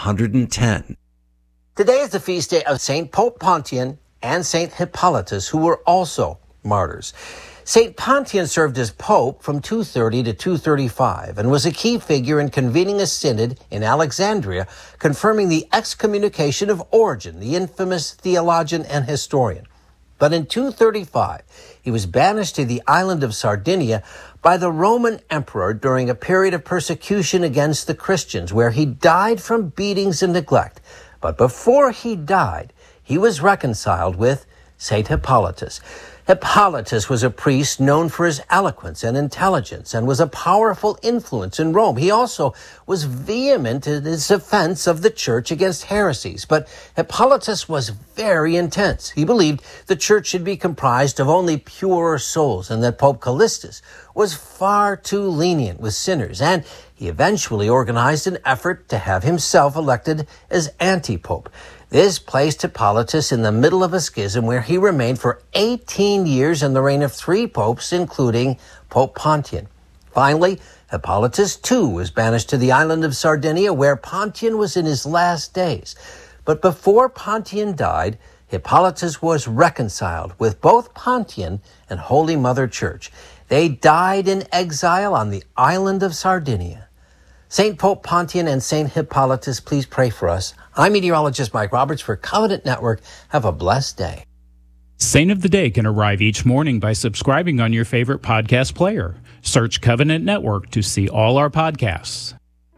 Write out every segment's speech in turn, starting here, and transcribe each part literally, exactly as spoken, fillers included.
hundred ten. Today is the feast day of Saint Pope Pontian and Saint Hippolytus, who were also martyrs. Saint Pontian served as Pope from two thirty to two thirty-five and was a key figure in convening a synod in Alexandria, confirming the excommunication of Origen, the infamous theologian and historian. But in two thirty-five, he was banished to the island of Sardinia by the Roman emperor during a period of persecution against the Christians, where he died from beatings and neglect. But before he died, he was reconciled with Saint Hippolytus. Hippolytus was a priest known for his eloquence and intelligence and was a powerful influence in Rome. He also was vehement in his defense of the church against heresies. But Hippolytus was very intense. He believed the church should be comprised of only pure souls and that Pope Callistus was far too lenient with sinners. And he eventually organized an effort to have himself elected as anti-pope. This placed Hippolytus in the middle of a schism where he remained for eighteen years in the reign of three popes, including Pope Pontian. Finally, Hippolytus too was banished to the island of Sardinia, where Pontian was in his last days. But before Pontian died, Hippolytus was reconciled with both Pontian and Holy Mother Church. They died in exile on the island of Sardinia. Saint Pope Pontian and Saint Hippolytus, please pray for us. I'm meteorologist Mike Roberts for Covenant Network. Have a blessed day. Saint of the Day can arrive each morning by subscribing on your favorite podcast player. Search Covenant Network to see all our podcasts.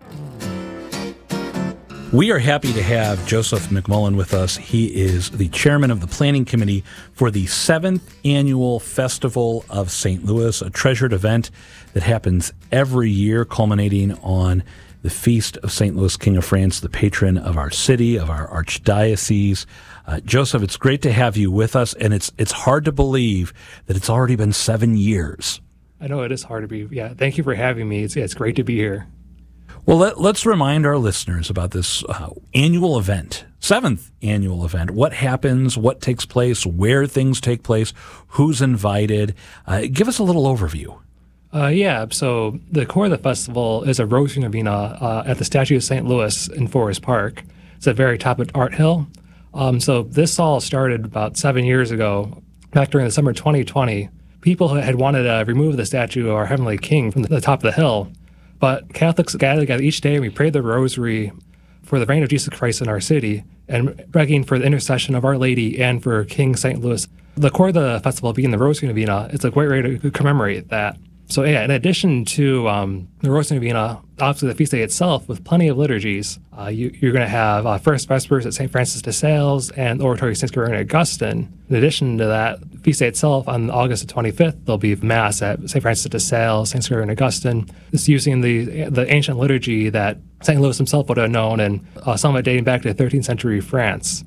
We are happy to have Joseph McMullen with us. He is the chairman of the planning committee for the seventh Annual Festival of Saint Louis, a treasured event that happens every year, culminating on the Feast of Saint Louis, King of France, the patron of our city, of our archdiocese. Uh, Joseph, it's great to have you with us, and it's it's hard to believe that it's already been seven years. I know it is hard to be. Yeah, thank you for having me. It's, yeah, it's great to be here. Well, let, let's remind our listeners about this uh, annual event, seventh annual event. What happens, what takes place, where things take place, who's invited. Uh, give us a little overview. Uh, yeah, so the core of the festival is a Rosary Novena uh, at the Statue of Saint Louis in Forest Park. It's at the very top of Art Hill. Um, so this all started about seven years ago, back during the summer twenty twenty. People had wanted to remove the statue of our Heavenly King from the top of the hill. But Catholics gathered together each day and we prayed the rosary for the reign of Jesus Christ in our city and begging for the intercession of Our Lady and for King Saint Louis. The core of the festival being the Rosary Novena, it's a great way to commemorate that. So yeah, in addition to um, the Rosary Novena, obviously the feast day itself with plenty of liturgies, uh, you, you're going to have uh, First Vespers at Saint Francis de Sales and Oratory Saint Gregory and Augustine. In addition to that, the feast day itself on August the twenty-fifth, there'll be Mass at Saint Francis de Sales, Saint Gregory and Augustine. It's using the the ancient liturgy that Saint Louis himself would have known, and uh, some of it dating back to thirteenth century France.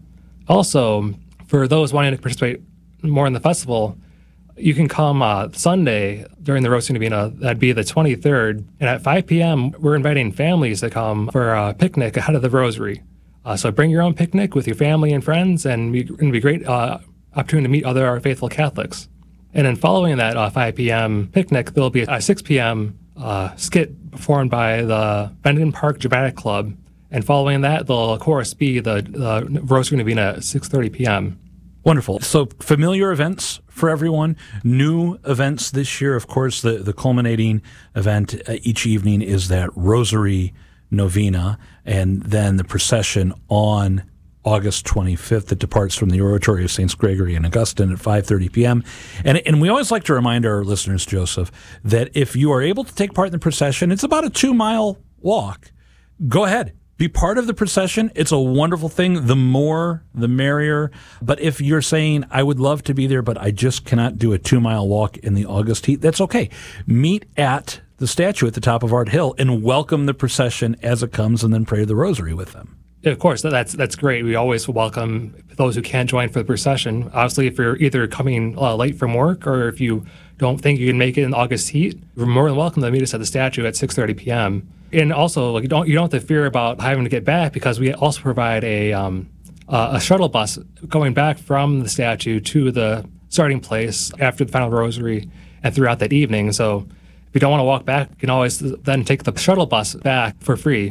Also, for those wanting to participate more in the festival, you can come uh, Sunday during the Rosary Novena. That'd be the twenty-third. And at five p.m., we're inviting families to come for a picnic ahead of the Rosary. Uh, so bring your own picnic with your family and friends, and it'll be a great uh, opportunity to meet other faithful Catholics. And then following that uh, five p.m. picnic, there'll be a six p.m. Uh, skit performed by the Benton Park Dramatic Club. And following that, there'll, of course, be the, the Rosary Novena at six thirty p.m. Wonderful. So familiar events for everyone, new events this year. Of course, the, the culminating event uh, each evening is that Rosary Novena, and then the procession on August twenty-fifth that departs from the Oratory of Saints Gregory and Augustine at five thirty p.m. And, and we always like to remind our listeners, Joseph, that if you are able to take part in the procession, it's about a two-mile walk. Go ahead. Be part of the procession. It's a wonderful thing. The more, the merrier. But if you're saying, I would love to be there, but I just cannot do a two-mile walk in the August heat, that's okay. Meet at the statue at the top of Art Hill and welcome the procession as it comes, and then pray the rosary with them. Yeah, of course, that's that's great. We always welcome those who can't join for the procession. Obviously, if you're either coming uh, late from work or if you don't think you can make it in the August heat, you're more than welcome to meet us at the statue at six thirty p.m. And also, like, you don't you don't have to fear about having to get back, because we also provide a um, uh, a shuttle bus going back from the statue to the starting place after the final rosary and throughout that evening. So if you don't want to walk back, you can always then take the shuttle bus back for free.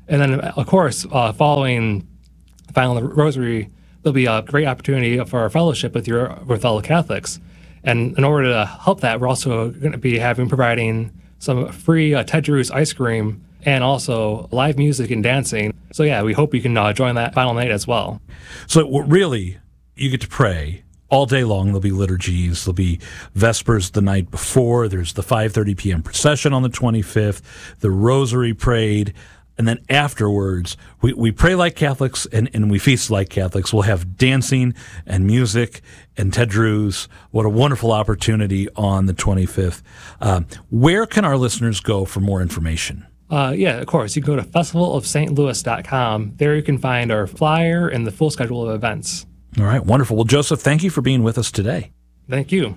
And then, of course, uh, following the final rosary, there'll be a great opportunity for a fellowship with your with fellow Catholics. And in order to help that, we're also going to be having providing some free uh, Ted Drewes ice cream and also live music and dancing. So yeah, we hope you can uh, join that final night as well. So really, you get to pray all day long. There'll be liturgies. There'll be Vespers the night before. There's the five thirty p.m. procession on the twenty-fifth, the rosary prayed. And then afterwards, we, we pray like Catholics and, and we feast like Catholics. We'll have dancing and music and Ted Drewes. What a wonderful opportunity on the twenty-fifth. Um, where can our listeners go for more information? Uh, yeah, of course. You can go to festival of st louis dot com. There you can find our flyer and the full schedule of events. All right, wonderful. Well, Joseph, thank you for being with us today. Thank you.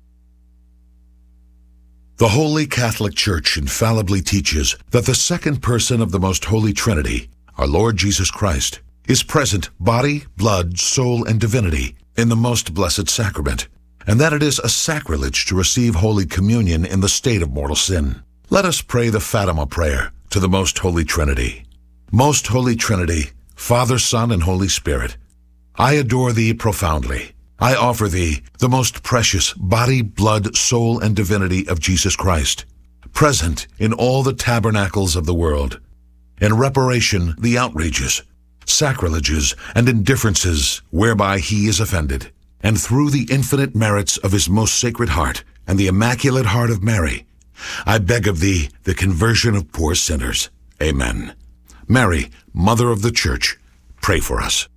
The Holy Catholic Church infallibly teaches that the second person of the Most Holy Trinity, our Lord Jesus Christ, is present body, blood, soul, and divinity in the most blessed sacrament, and that it is a sacrilege to receive Holy Communion in the state of mortal sin. Let us pray the Fatima prayer to the Most Holy Trinity. Most Holy Trinity, Father, Son, and Holy Spirit, I adore Thee profoundly. I offer Thee the most precious body, blood, soul, and divinity of Jesus Christ, present in all the tabernacles of the world, in reparation the outrages, sacrileges, and indifferences whereby He is offended, and through the infinite merits of His most sacred heart and the Immaculate Heart of Mary, I beg of Thee the conversion of poor sinners. Amen. Mary, Mother of the Church, pray for us.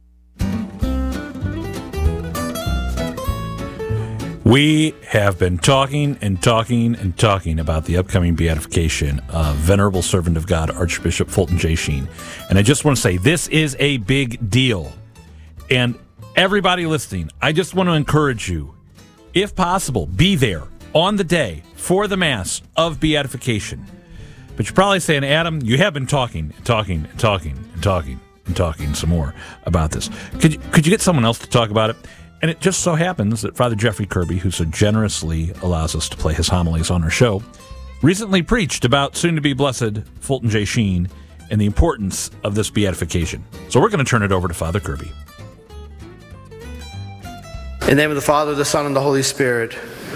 We have been talking and talking and talking about the upcoming beatification of Venerable Servant of God, Archbishop Fulton J. Sheen. And I just want to say, this is a big deal. And everybody listening, I just want to encourage you, if possible, be there on the day for the Mass of beatification. But you're probably saying, Adam, you have been talking and talking and talking and talking and talking some more about this. Could you, could you get someone else to talk about it? And it just so happens that Father Jeffrey Kirby, who so generously allows us to play his homilies on our show, recently preached about soon-to-be blessed Fulton J. Sheen and the importance of this beatification. So we're going to turn it over to Father Kirby. In the name of the Father, the Son, and the Holy Spirit.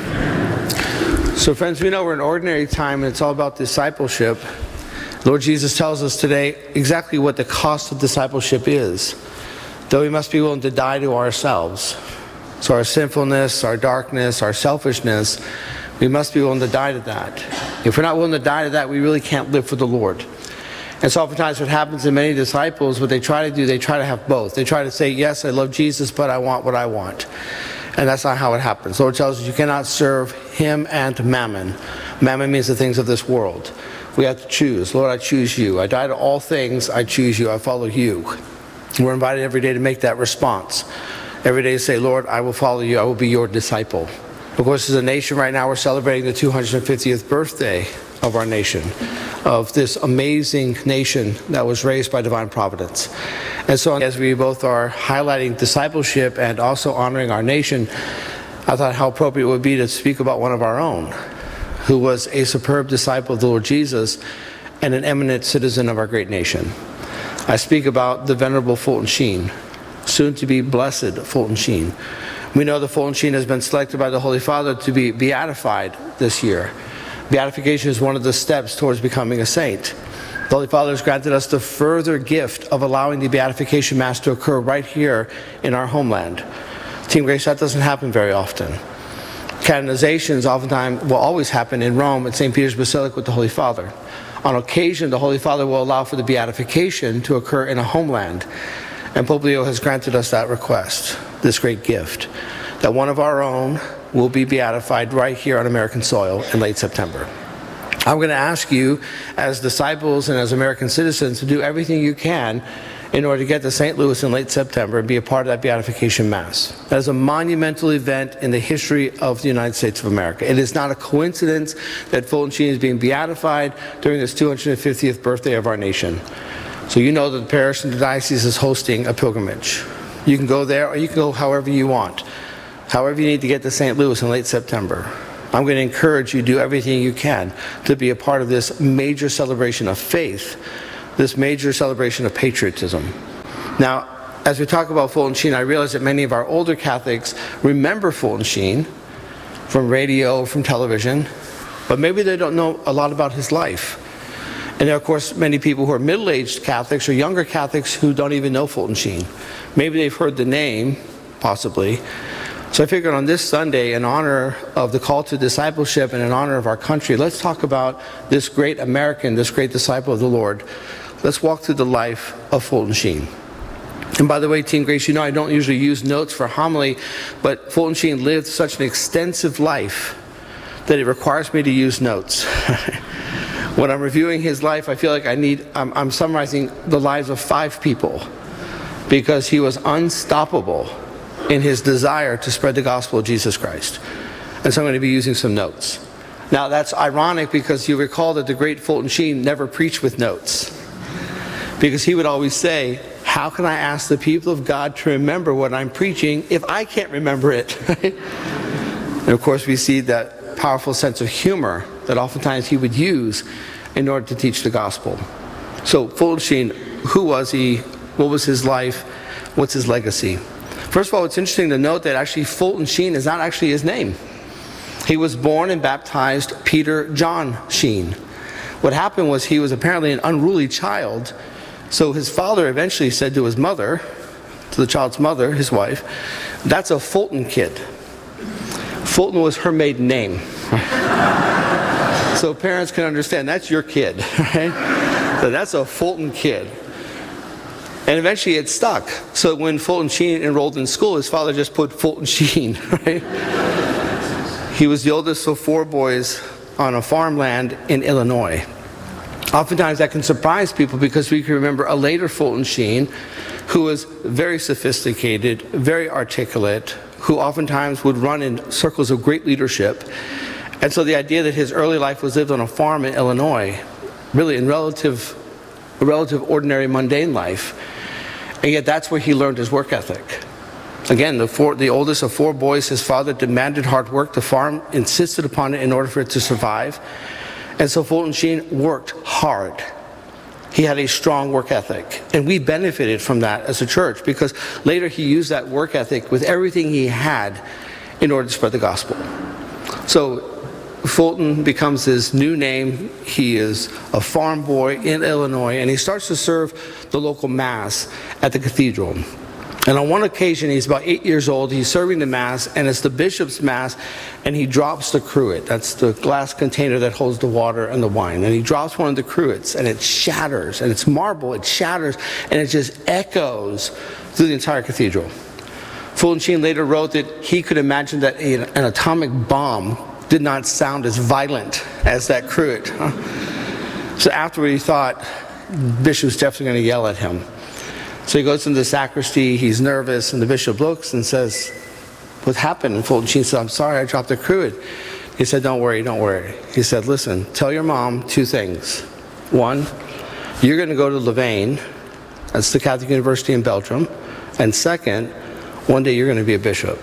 So friends, we know we're in ordinary time and it's all about discipleship. Lord Jesus tells us today exactly what the cost of discipleship is. Though we must be willing to die to ourselves. So our sinfulness, our darkness, our selfishness, we must be willing to die to that. If we're not willing to die to that, we really can't live for the Lord. And so oftentimes what happens in many disciples, what they try to do, they try to have both. They try to say, yes, I love Jesus, but I want what I want. And that's not how it happens. The Lord tells us you cannot serve Him and mammon. Mammon means the things of this world. We have to choose. Lord, I choose you. I die to all things. I choose you. I follow you. We're invited every day to make that response. Every day to say, Lord, I will follow you. I will be your disciple. Of course, as a nation right now, we're celebrating the two hundred fiftieth birthday of our nation, of this amazing nation that was raised by divine providence. And so as we both are highlighting discipleship and also honoring our nation, I thought how appropriate it would be to speak about one of our own, who was a superb disciple of the Lord Jesus and an eminent citizen of our great nation. I speak about the Venerable Fulton Sheen, soon to be blessed Fulton Sheen. We know that Fulton Sheen has been selected by the Holy Father to be beatified this year. Beatification is one of the steps towards becoming a saint. The Holy Father has granted us the further gift of allowing the beatification Mass to occur right here in our homeland. Team Grace, that doesn't happen very often. Canonizations oftentimes will always happen in Rome at Saint Peter's Basilica with the Holy Father. On occasion, the Holy Father will allow for the beatification to occur in a homeland. And Pope Leo has granted us that request, this great gift, that one of our own will be beatified right here on American soil in late September. I'm going to ask you, as disciples and as American citizens, to do everything you can in order to get to Saint Louis in late September and be a part of that beatification Mass. That is a monumental event in the history of the United States of America. It is not a coincidence that Fulton Sheen is being beatified during this two hundred fiftieth birthday of our nation. So you know that the parish and the diocese is hosting a pilgrimage. You can go there or you can go however you want, however you need to get to Saint Louis in late September. I'm going to encourage you to do everything you can to be a part of this major celebration of faith this major celebration of patriotism. Now, as we talk about Fulton Sheen, I realize that many of our older Catholics remember Fulton Sheen from radio, from television, but maybe they don't know a lot about his life. And there are, of course, many people who are middle-aged Catholics or younger Catholics who don't even know Fulton Sheen. Maybe they've heard the name, possibly. So I figured on this Sunday, in honor of the call to discipleship and in honor of our country, let's talk about this great American, this great disciple of the Lord. Let's walk through the life of Fulton Sheen. And by the way, Team Grace, you know I don't usually use notes for homily, but Fulton Sheen lived such an extensive life that it requires me to use notes. When I'm reviewing his life, I feel like I need, I'm, I'm summarizing the lives of five people, because he was unstoppable in his desire to spread the gospel of Jesus Christ. And so I'm going to be using some notes. Now that's ironic, because you recall that the great Fulton Sheen never preached with notes, because he would always say, how can I ask the people of God to remember what I'm preaching if I can't remember it? And of course we see that powerful sense of humor that oftentimes he would use in order to teach the gospel. So Fulton Sheen, who was he? What was his life? What's his legacy? First of all, it's interesting to note that actually Fulton Sheen is not actually his name. He was born and baptized Peter John Sheen. What happened was he was apparently an unruly child, so his father eventually said to his mother, to the child's mother, his wife, that's a Fulton kid. Fulton was her maiden name. So parents can understand, that's your kid, right? So that's a Fulton kid. And eventually it stuck. So when Fulton Sheen enrolled in school, his father just put Fulton Sheen, right? He was the oldest of four boys on a farmland in Illinois. Oftentimes that can surprise people, because we can remember a later Fulton Sheen who was very sophisticated, very articulate, who oftentimes would run in circles of great leadership. And so the idea that his early life was lived on a farm in Illinois, really in relative, a relative ordinary mundane life, and yet that's where he learned his work ethic. Again, the, four, the oldest of four boys, his father demanded hard work. The farm insisted upon it in order for it to survive. And so Fulton Sheen worked hard. He had a strong work ethic. And we benefited from that as a church, because later he used that work ethic with everything he had in order to spread the gospel. So Fulton becomes his new name. He is a farm boy in Illinois, and he starts to serve the local mass at the cathedral. And on one occasion, he's about eight years old, he's serving the Mass, and it's the bishop's Mass, and he drops the cruet. That's the glass container that holds the water and the wine. And he drops one of the cruets, and it shatters, and it's marble, it shatters, and it just echoes through the entire cathedral. Fulton Sheen later wrote that he could imagine that an atomic bomb did not sound as violent as that cruet. So afterward, he thought, the bishop's definitely going to yell at him. So he goes into the sacristy, he's nervous, and the bishop looks and says, what happened? And Fulton Sheen said, I'm sorry, I dropped the cruet. He said, don't worry, don't worry. He said, listen, tell your mom two things. One, you're going to go to Louvain, that's the Catholic University in Belgium, and second, one day you're going to be a bishop.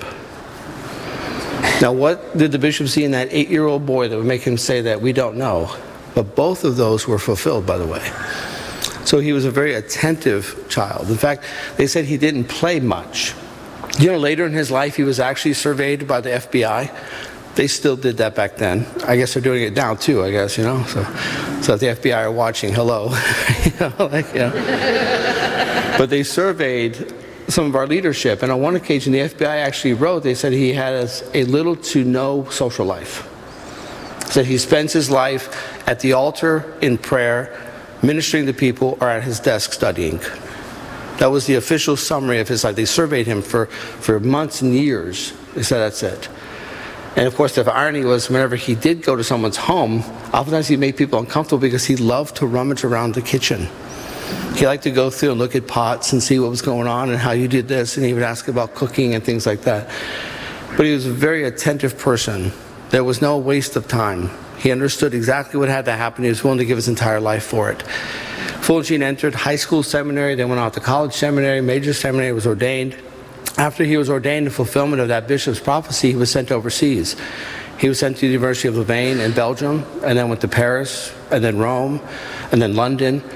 Now what did the bishop see in that eight-year-old boy that would make him say that? We don't know. But both of those were fulfilled, by the way. So he was a very attentive child. In fact, they said he didn't play much. You know, later in his life, he was actually surveyed by the F B I. They still did that back then. I guess they're doing it now too, I guess, you know. So, so if the F B I are watching, hello. you know, like, you know. But they surveyed some of our leadership, and on one occasion, the F B I actually wrote, they said he has a little to no social life. That he spends his life at the altar in prayer, ministering to people, or at his desk studying. That was the official summary of his life. They surveyed him for, for months and years. They said that's it. And of course, the irony was whenever he did go to someone's home, oftentimes he made people uncomfortable because he loved to rummage around the kitchen. He liked to go through and look at pots and see what was going on and how you did this, and he would ask about cooking and things like that. But he was a very attentive person. There was no waste of time. He understood exactly what had to happen. He was willing to give his entire life for it. Fulton Sheen entered high school seminary, then went out to college seminary, major seminary, was ordained. After he was ordained in fulfillment of that bishop's prophecy, he was sent overseas. He was sent to the University of Louvain in Belgium, and then went to Paris, and then Rome, and then London.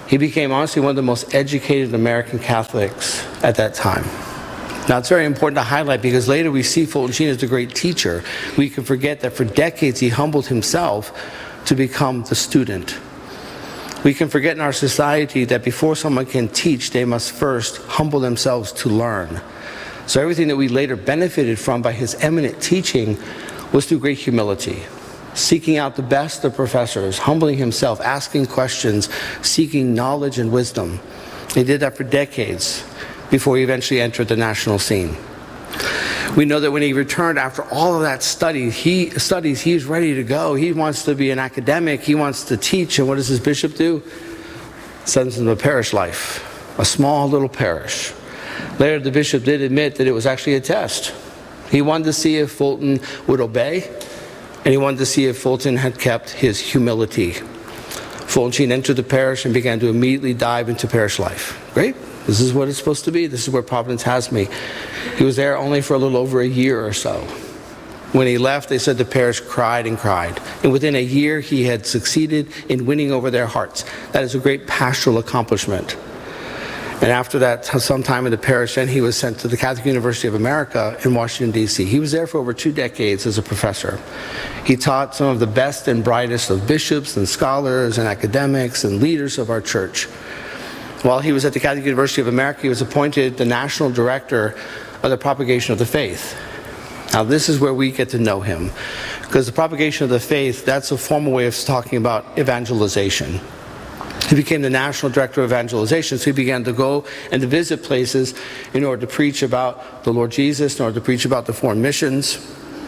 He became honestly one of the most educated American Catholics at that time. Now, it's very important to highlight because later we see Fulton Sheen as a great teacher. We can forget that for decades he humbled himself to become the student. We can forget in our society that before someone can teach, they must first humble themselves to learn. So everything that we later benefited from by his eminent teaching was through great humility, seeking out the best of professors, humbling himself, asking questions, seeking knowledge and wisdom. He did that for decades before he eventually entered the national scene. We know that when he returned after all of that study, he studies, he's ready to go. He wants to be an academic, he wants to teach, and what does his bishop do? Sends him to a parish life, a small little parish. Later, the bishop did admit that it was actually a test. He wanted to see if Fulton would obey, and he wanted to see if Fulton had kept his humility. Fulton Sheen entered the parish and began to immediately dive into parish life. Great. This is what it's supposed to be. This is where Providence has me. He was there only for a little over a year or so. When he left, they said the parish cried and cried. And within a year, he had succeeded in winning over their hearts. That is a great pastoral accomplishment. And after that, sometime in the parish, then he was sent to the Catholic University of America in Washington, D C He was there for over two decades as a professor. He taught some of the best and brightest of bishops and scholars and academics and leaders of our church. While he was at the Catholic University of America, he was appointed the national director of the propagation of the faith. Now, this is where we get to know him, because the propagation of the faith, that's a formal way of talking about evangelization. He became the national director of evangelization, so he began to go and to visit places in order to preach about the Lord Jesus, in order to preach about the foreign missions.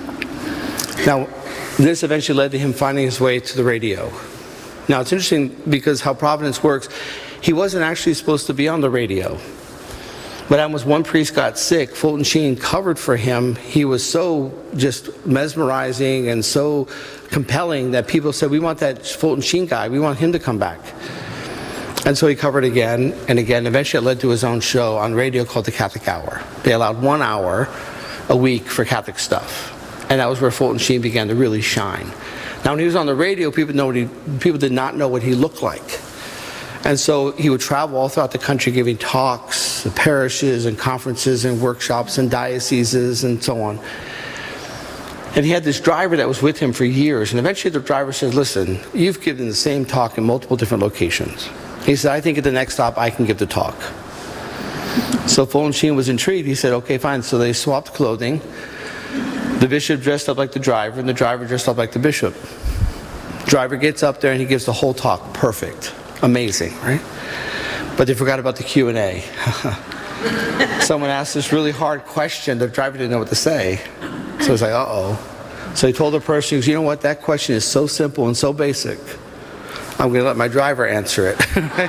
Now, this eventually led to him finding his way to the radio. Now, it's interesting because how Providence works. He wasn't actually supposed to be on the radio. But as one priest got sick, Fulton Sheen covered for him. He was so just mesmerizing and so compelling that people said, we want that Fulton Sheen guy, we want him to come back. And so he covered again and again. Eventually it led to his own show on radio called The Catholic Hour. They allowed one hour a week for Catholic stuff. And that was where Fulton Sheen began to really shine. Now, when he was on the radio, people, know what he, people did not know what he looked like. And so he would travel all throughout the country giving talks, parishes and conferences and workshops and dioceses and so on. And he had this driver that was with him for years. And eventually the driver said, listen, you've given the same talk in multiple different locations. He said, I think at the next stop I can give the talk. So Fulton Sheen was intrigued. He said, okay, fine. So they swapped clothing. The bishop dressed up like the driver and the driver dressed up like the bishop. Driver gets up there and he gives the whole talk. Perfect. Amazing, right? But they forgot about the Q and A. Someone asked this really hard question. The driver didn't know what to say. So he's like, uh-oh. So he told the person, he goes, you know what? That question is so simple and so basic. I'm going to let my driver answer it.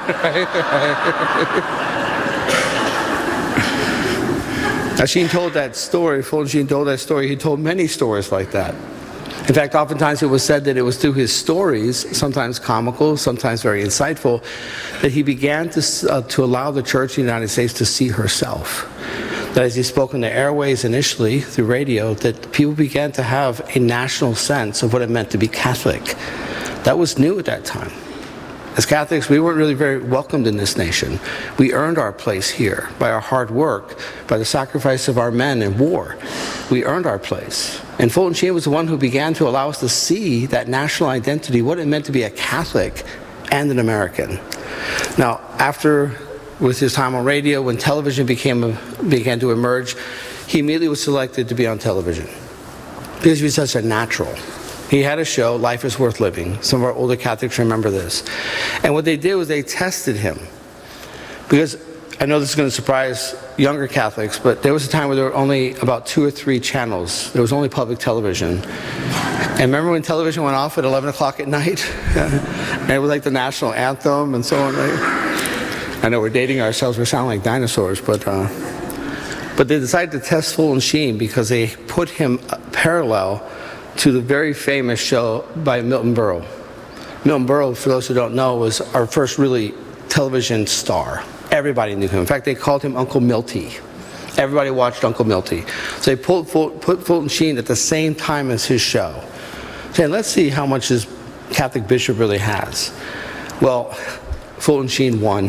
Now, Sheen told that story. Fulton Sheen told that story. He told many stories like that. In fact, oftentimes it was said that it was through his stories, sometimes comical, sometimes very insightful, that he began to, uh, to allow the Church in the United States to see herself. That as he spoke in the airways initially, through radio, that people began to have a national sense of what it meant to be Catholic. That was new at that time. As Catholics, we weren't really very welcomed in this nation. We earned our place here by our hard work, by the sacrifice of our men in war. We earned our place. And Fulton Sheen was the one who began to allow us to see that national identity, what it meant to be a Catholic and an American. Now, after, with his time on radio, when television became a, began to emerge, he immediately was selected to be on television because he was such a natural. He had a show, Life is Worth Living. Some of our older Catholics remember this. And what they did was they tested him. Because I know this is going to surprise younger Catholics, but there was a time where there were only about two or three channels. There was only public television. And remember when television went off at eleven o'clock at night? And it was like the national anthem and so on, right? I know we're dating ourselves, we sound like dinosaurs, but uh, but they decided to test Fulton Sheen because they put him parallel to the very famous show by Milton Berle. Milton Berle, for those who don't know, was our first really television star. Everybody knew him. In fact, they called him Uncle Milty. Everybody watched Uncle Milty. So they pulled, put Fulton Sheen at the same time as his show, saying, let's see how much this Catholic bishop really has. Well, Fulton Sheen won.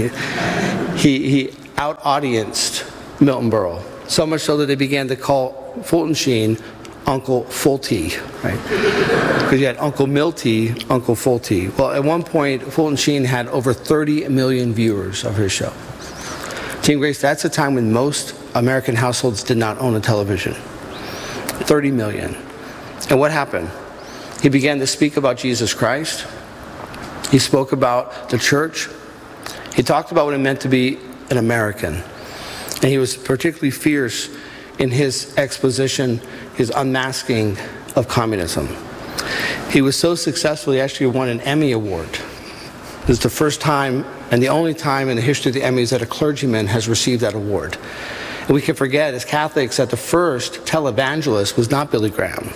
he he out-audienced Milton Berle, so much so that they began to call Fulton Sheen Uncle Fulty, right? Because you had Uncle Milty, Uncle Fulty. Well, at one point, Fulton Sheen had over thirty million viewers of his show. Team Grace, that's a time when most American households did not own a television. thirty million. And what happened? He began to speak about Jesus Christ. He spoke about the church. He talked about what it meant to be an American. And he was particularly fierce in his exposition, his unmasking of communism. He was so successful, he actually won an Emmy Award. This is the first time and the only time in the history of the Emmys that a clergyman has received that award. And we can forget, as Catholics, that the first televangelist was not Billy Graham.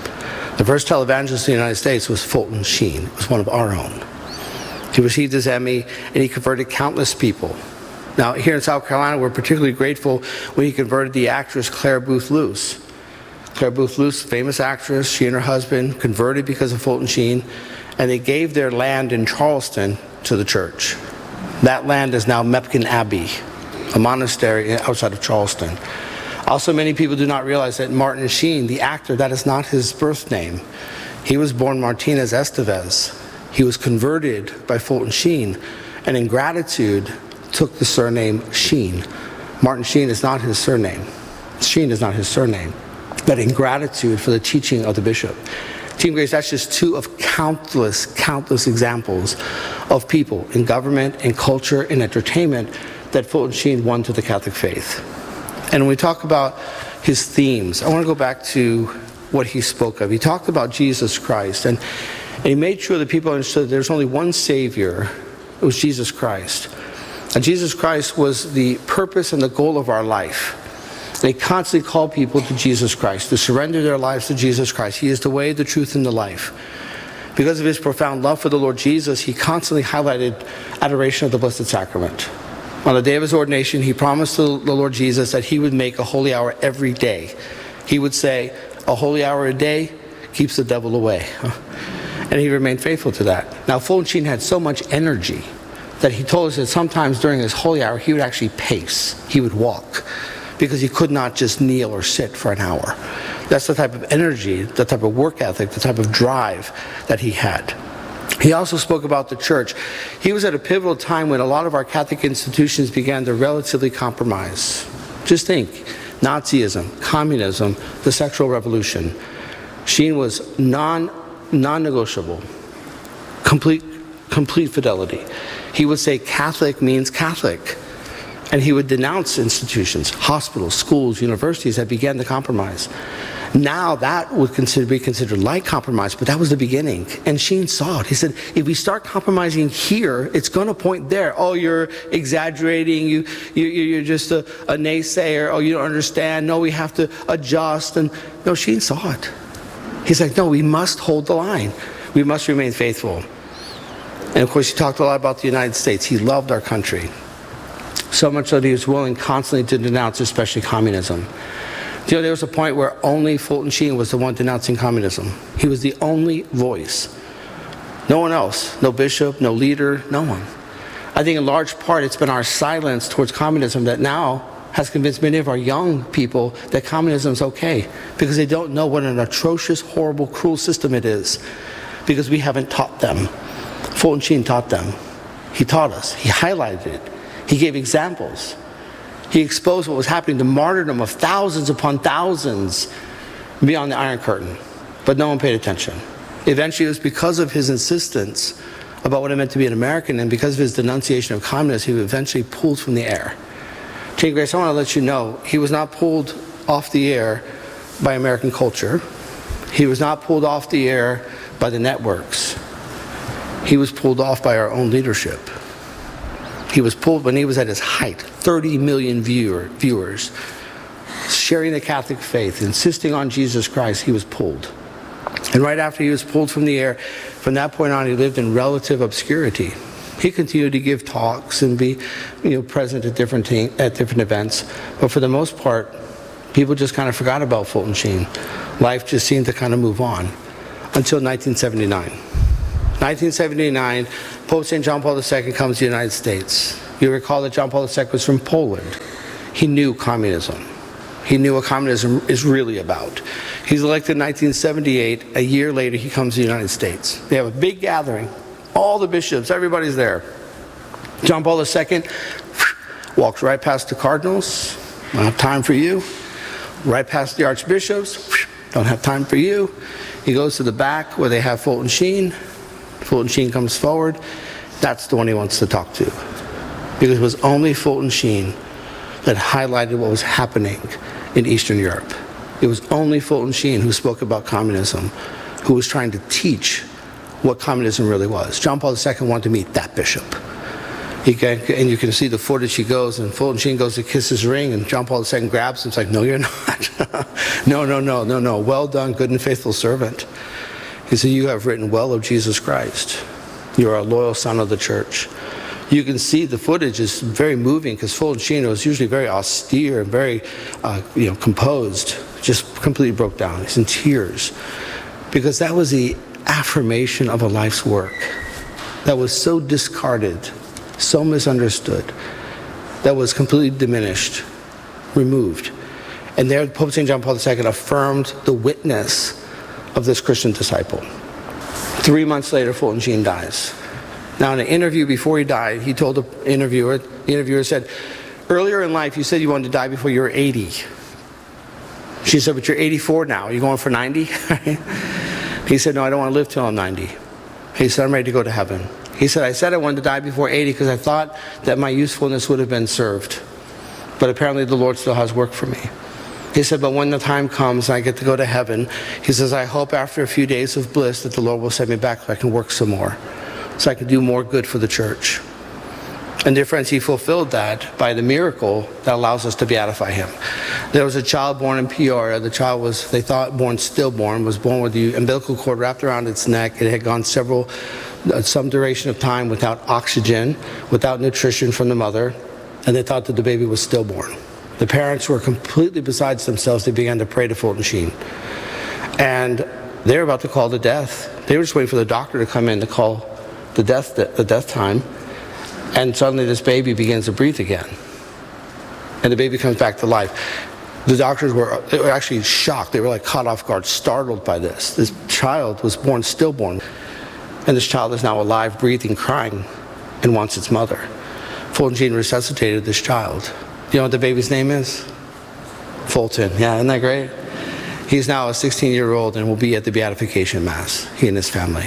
The first televangelist in the United States was Fulton Sheen. It was one of our own. He received his Emmy, and he converted countless people. Now, here in South Carolina, we're particularly grateful when he converted the actress Claire Booth Luce. Claire Booth Luce, famous actress, she and her husband converted because of Fulton Sheen, and they gave their land in Charleston to the church. That land is now Mepkin Abbey, a monastery outside of Charleston. Also, many people do not realize that Martin Sheen, the actor, that is not his birth name. He was born Martinez Estevez. He was converted by Fulton Sheen, and in gratitude, took the surname Sheen. Martin Sheen is not his surname. Sheen is not his surname. But in gratitude for the teaching of the bishop. Team Grace, that's just two of countless, countless examples of people in government, in culture, in entertainment that Fulton Sheen won to the Catholic faith. And when we talk about his themes, I want to go back to what he spoke of. He talked about Jesus Christ, and, and he made sure that people understood there's only one Savior. It was Jesus Christ. And Jesus Christ was the purpose and the goal of our life. They constantly call people to Jesus Christ, to surrender their lives to Jesus Christ. He is the way, the truth, and the life. Because of his profound love for the Lord Jesus, he constantly highlighted adoration of the Blessed Sacrament. On the day of his ordination, he promised to the Lord Jesus that he would make a holy hour every day. He would say, a holy hour a day keeps the devil away. And he remained faithful to that. Now, Fulton Sheen had so much energy that he told us that sometimes during his holy hour, he would actually pace. He would walk, because he could not just kneel or sit for an hour. That's the type of energy, the type of work ethic, the type of drive that he had. He also spoke about the church. He was at a pivotal time when a lot of our Catholic institutions began to relatively compromise. Just think, Nazism, communism, the sexual revolution. Sheen was non, non-negotiable, complete, complete fidelity. He would say Catholic means Catholic. And he would denounce institutions, hospitals, schools, universities that began to compromise. Now that would consider, be considered light compromise, but that was the beginning. And Sheen saw it. He said, if we start compromising here, it's going to point there. Oh, you're exaggerating. You, you, you're just a, a naysayer. Oh, you don't understand. No, we have to adjust. And no, Sheen saw it. He's like, no, we must hold the line. We must remain faithful. And of course, he talked a lot about the United States. He loved our country. So much so that he was willing constantly to denounce, especially communism. You know, there was a point where only Fulton Sheen was the one denouncing communism. He was the only voice. No one else. No bishop, no leader, no one. I think in large part it's been our silence towards communism that now has convinced many of our young people that communism is okay, because they don't know what an atrocious, horrible, cruel system it is, because we haven't taught them. Fulton Sheen taught them. He taught us. He highlighted it. He gave examples. He exposed what was happening, the martyrdom of thousands upon thousands beyond the Iron Curtain. But no one paid attention. Eventually, it was because of his insistence about what it meant to be an American, and because of his denunciation of communism, he was eventually pulled from the air. Jane Grace, I want to let you know, he was not pulled off the air by American culture. He was not pulled off the air by the networks. He was pulled off by our own leadership. He was pulled when he was at his height, thirty million viewer, viewers, sharing the Catholic faith, insisting on Jesus Christ. He was pulled. And right after he was pulled from the air, from that point on, he lived in relative obscurity. He continued to give talks and be, you know, present at different te- at different events. But for the most part, people just kind of forgot about Fulton Sheen. Life just seemed to kind of move on until nineteen seventy-nine. nineteen seventy-nine, Pope Saint John Paul the Second comes to the United States. You recall that John Paul the Second was from Poland. He knew communism. He knew what communism is really about. He's elected in nineteen seventy-eight. A year later, he comes to the United States. They have a big gathering. All the bishops, everybody's there. John Paul the Second walks right past the cardinals. Don't have time for you. Right past the archbishops. Don't have time for you. He goes to the back where they have Fulton Sheen. Fulton Sheen comes forward. That's the one he wants to talk to. Because it was only Fulton Sheen that highlighted what was happening in Eastern Europe. It was only Fulton Sheen who spoke about communism, who was trying to teach what communism really was. John Paul the Second wanted to meet that bishop. He can, and you can see the footage. He goes, and Fulton Sheen goes to kiss his ring, and John Paul the Second grabs him. It's like, no, you're not. no, no, no, no, no. Well done, good and faithful servant. He said, you have written well of Jesus Christ. You are a loyal son of the church. You can see the footage is very moving because Fulton Sheen was usually very austere and very uh, you know, composed, just completely broke down. He's in tears because that was the affirmation of a life's work that was so discarded, so misunderstood, that was completely diminished, removed. And there Pope Saint John Paul the Second affirmed the witness of this Christian disciple. Three months later, Fulton Sheen dies. Now, in an interview before he died, he told the interviewer, the interviewer said, earlier in life, you said you wanted to die before you were eighty. She said, but you're eighty-four now. Are you going for ninety? He said, no, I don't want to live till I'm ninety. He said, I'm ready to go to heaven. He said, I said I wanted to die before eighty because I thought that my usefulness would have been served. But apparently the Lord still has work for me. He said, but when the time comes and I get to go to heaven, he says, I hope after a few days of bliss that the Lord will send me back so I can work some more, so I can do more good for the church. And dear friends, he fulfilled that by the miracle that allows us to beatify him. There was a child born in Peoria. The child was, they thought, born stillborn, was born with the umbilical cord wrapped around its neck. It had gone several, uh, some duration of time without oxygen, without nutrition from the mother, and they thought that the baby was stillborn. The parents were completely besides themselves. They began to pray to Fulton Sheen. And they were about to call the death. They were just waiting for the doctor to come in to call the death, the death time. And suddenly this baby begins to breathe again. And the baby comes back to life. The doctors were, they were actually shocked. They were like caught off guard, startled by this. This child was born stillborn. And this child is now alive, breathing, crying, and wants its mother. Fulton Sheen resuscitated this child. You know what the baby's name is? Fulton. Yeah, isn't that great? He's now a sixteen-year-old and will be at the Beatification Mass, he and his family.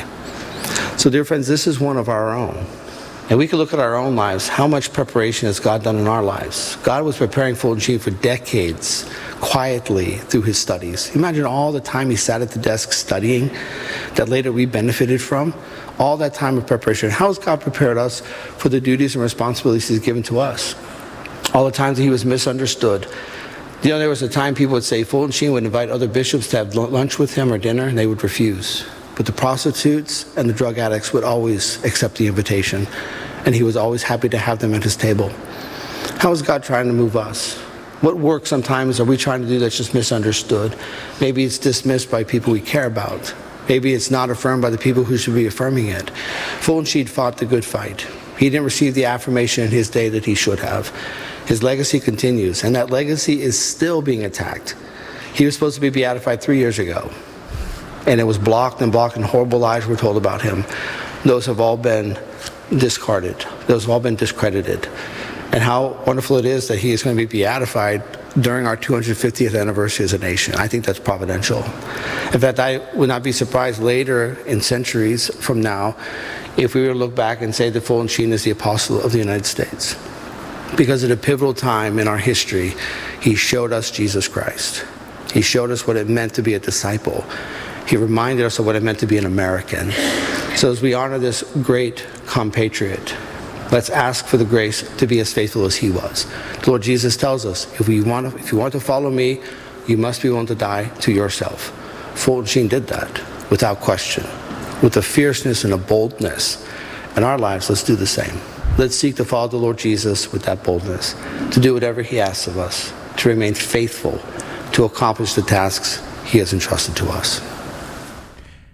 So, dear friends, this is one of our own. And we can look at our own lives. How much preparation has God done in our lives? God was preparing Fulton Sheen for decades, quietly through his studies. Imagine all the time he sat at the desk studying that later we benefited from. All that time of preparation. How has God prepared us for the duties and responsibilities he's given to us? All the times that he was misunderstood. You know, there was a time people would say Fulton Sheen would invite other bishops to have lunch with him or dinner, and they would refuse. But the prostitutes and the drug addicts would always accept the invitation, and he was always happy to have them at his table. How is God trying to move us? What work sometimes are we trying to do that's just misunderstood? Maybe it's dismissed by people we care about. Maybe it's not affirmed by the people who should be affirming it. Fulton Sheen fought the good fight. He didn't receive the affirmation in his day that he should have. His legacy continues, and that legacy is still being attacked. He was supposed to be beatified three years ago, and it was blocked and blocked, and horrible lies were told about him. Those have all been discarded. Those have all been discredited. And how wonderful it is that he is going to be beatified during our two hundred fiftieth anniversary as a nation. I think that's providential. In fact, I would not be surprised later in centuries from now if we were to look back and say that Fulton Sheen is the apostle of the United States. Because at a pivotal time in our history, he showed us Jesus Christ. He showed us what it meant to be a disciple. He reminded us of what it meant to be an American. So as we honor this great compatriot, let's ask for the grace to be as faithful as he was. The Lord Jesus tells us, if, we want to, if you want to follow me, you must be willing to die to yourself. Fulton Sheen did that without question, with a fierceness and a boldness. In our lives, let's do the same. Let's seek to follow the Lord Jesus with that boldness, to do whatever he asks of us, to remain faithful, to accomplish the tasks he has entrusted to us.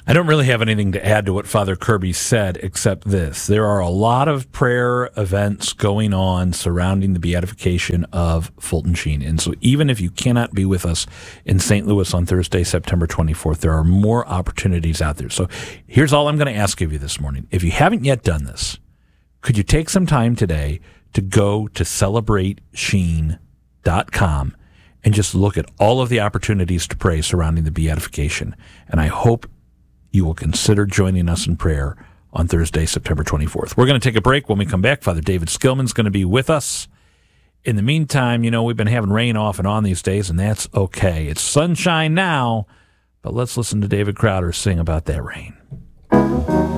I don't really have anything to add to what Father Kirby said, except this. There are a lot of prayer events going on surrounding the beatification of Fulton Sheen. And so even if you cannot be with us in Saint Louis on Thursday, September twenty-fourth, there are more opportunities out there. So here's all I'm going to ask of you this morning. If you haven't yet done this, could you take some time today to go to celebrate sheen dot com and just look at all of the opportunities to pray surrounding the beatification? And I hope you will consider joining us in prayer on Thursday, September twenty-fourth. We're going to take a break. When we come back, Father David Skillman's going to be with us. In the meantime, you know, we've been having rain off and on these days, and that's okay. It's sunshine now, but let's listen to David Crowder sing about that rain.